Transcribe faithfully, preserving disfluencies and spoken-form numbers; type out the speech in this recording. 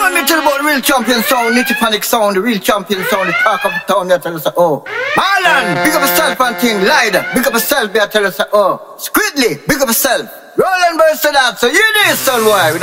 want me to tell about the real champion sound, Nitty Panic sound, the real champion sound, the talk of the town, they tell us, oh. Marlon, big up yourself and thing, Lyda, big up yourself, they tell us, oh. Squidly, big up yourself. Roland verse to that, so you this, son, boy.